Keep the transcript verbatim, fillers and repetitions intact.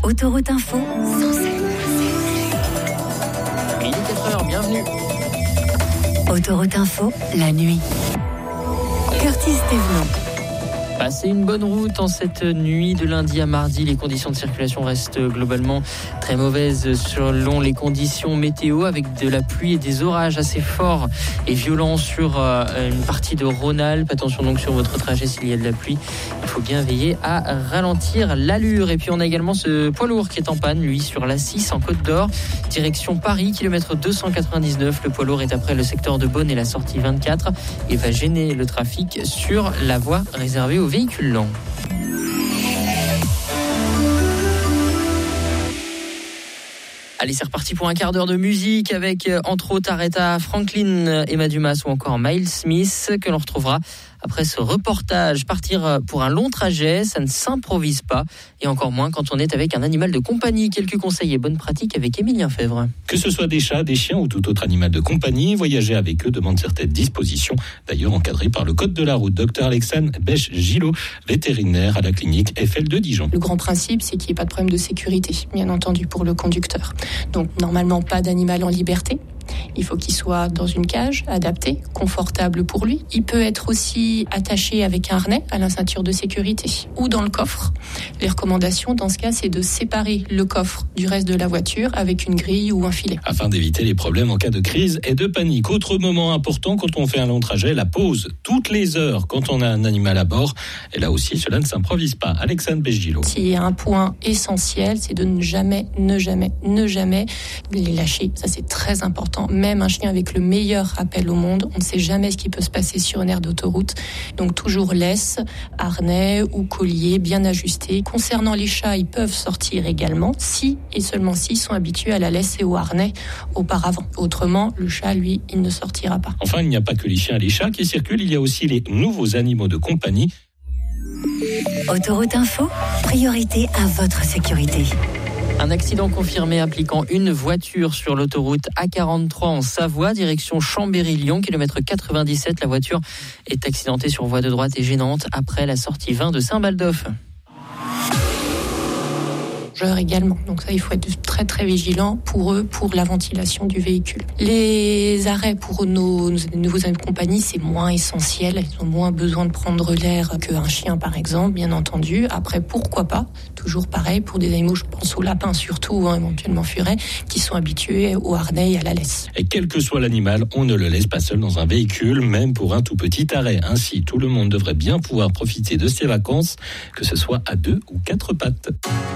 Autoroute Info, cent sept. Il est quatre heures, bienvenue. Autoroute Info, la nuit. Curtis Thévenot. Passez une bonne route en cette nuit de lundi à mardi. Les conditions de circulation restent globalement très mauvaises selon les conditions météo, avec de la pluie et des orages assez forts et violents sur une partie de Rhône-Alpes. Attention donc sur votre trajet s'il y a de la pluie. Il faut bien veiller à ralentir l'allure. Et puis on a également ce poids lourd qui est en panne, lui, sur l'A six en Côte d'Or, direction Paris, kilomètre deux cent quatre-vingt-dix-neuf. Le poids lourd est après le secteur de Beaune et la sortie vingt-quatre et va gêner le trafic sur la voie réservée aux véhicules lents. Allez, c'est reparti pour un quart d'heure de musique avec, entre autres, Aretha Franklin, Emma Dumas ou encore Miles Smith, que l'on retrouvera après ce reportage. Partir pour un long trajet, ça ne s'improvise pas, et encore moins quand on est avec un animal de compagnie. Quelques conseils et bonnes pratiques avec Émilien Fèvre. Que ce soit des chats, des chiens ou tout autre animal de compagnie, voyager avec eux demande certaines dispositions, d'ailleurs encadrées par le code de la route. Docteur Alexandre Bech-Gillot, vétérinaire à la clinique F L de Dijon. Le grand principe, c'est qu'il n'y ait pas de problème de sécurité, bien entendu, pour le conducteur. Donc normalement, pas d'animal en liberté. Il faut qu'il soit dans une cage adaptée, confortable pour lui. Il peut être aussi attaché avec un harnais à la ceinture de sécurité ou dans le coffre. Les recommandations dans ce cas, c'est de séparer le coffre du reste de la voiture avec une grille ou un filet. Afin d'éviter les problèmes en cas de crise et de panique. Autre moment important quand on fait un long trajet, la pause. Toutes les heures quand on a un animal à bord. Et là aussi, cela ne s'improvise pas. Alexandre Bech-Gillot. S'il y a un point essentiel, c'est de ne jamais, ne jamais, ne jamais les lâcher. Ça, c'est très important. Même un chien avec le meilleur rappel au monde, on ne sait jamais ce qui peut se passer sur une aire d'autoroute. Donc toujours laisse, harnais ou collier bien ajusté. Concernant les chats, ils peuvent sortir également si et seulement s'ils sont habitués à la laisse et au harnais auparavant. Autrement, le chat, lui, il ne sortira pas. Enfin, il n'y a pas que les chiens et les chats qui circulent, il y a aussi les nouveaux animaux de compagnie. Autoroute Info, priorité à votre sécurité. Un accident confirmé impliquant une voiture sur l'autoroute A quarante-trois en Savoie, direction Chambéry-Lyon, kilomètre quatre-vingt-dix-sept. La voiture est accidentée sur voie de droite et gênante après la sortie vingt de Saint-Baldoff. Également. Donc ça, il faut être très très vigilant pour eux, pour la ventilation du véhicule. Les arrêts pour nos, nos nouveaux amis de compagnie, c'est moins essentiel. Ils ont moins besoin de prendre l'air qu'un chien, par exemple, bien entendu. Après, pourquoi pas, toujours pareil, pour des animaux, je pense aux lapins surtout, hein, éventuellement furets, qui sont habitués au harnais et à la laisse. Et quel que soit l'animal, on ne le laisse pas seul dans un véhicule, même pour un tout petit arrêt. Ainsi, tout le monde devrait bien pouvoir profiter de ses vacances, que ce soit à deux ou quatre pattes.